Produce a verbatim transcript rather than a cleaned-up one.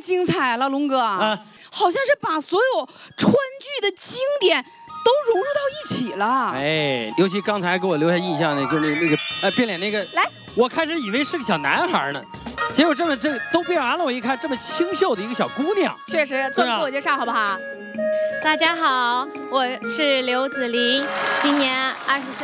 精彩了，龙哥啊， 好像是把所有川剧的经典都融入到一起了。 哎，尤其刚才给我留下印象的，就是那那个哎变脸那个， 来， 我开始以为是个小男孩呢，结果这么这都变完了，我一看这么清秀的一个小姑娘。 确实，做个自我介绍好不好？ 大家好，我是刘子琳，今年二十岁。